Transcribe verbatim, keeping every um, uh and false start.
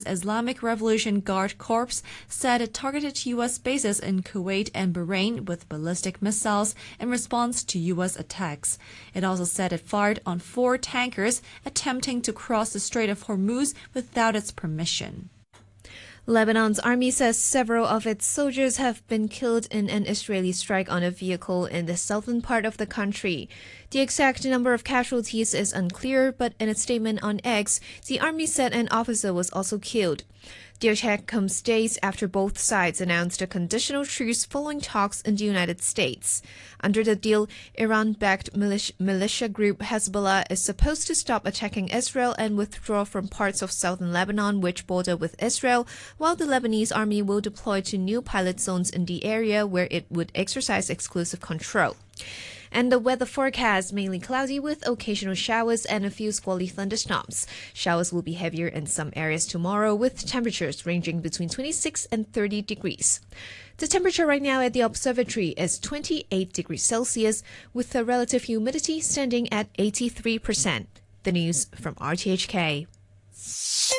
Islamic Revolution Guard Corps said it targeted U S bases in Kuwait and Bahrain with ballistic missiles in response to U S attacks. It also said it fired on four tankers attempting to cross the Strait of Hormuz without its permission. Lebanon's army says several of its soldiers have been killed in an Israeli strike on a vehicle in the southern part of the country. The exact number of casualties is unclear, but in a statement on X, the army said an officer was also killed. The attack comes days after both sides announced a conditional truce following talks in the United States. Under the deal, Iran-backed militia, militia group Hezbollah is supposed to stop attacking Israel and withdraw from parts of southern Lebanon which border with Israel, while the Lebanese army will deploy to new pilot zones in the area where it would exercise exclusive control. And the weather forecast, mainly cloudy with occasional showers and a few squally thunderstorms. Showers will be heavier in some areas tomorrow, with temperatures ranging between twenty-six and thirty degrees. The temperature right now at the observatory is twenty-eight degrees Celsius, with the relative humidity standing at eighty-three percent. The news from R T H K.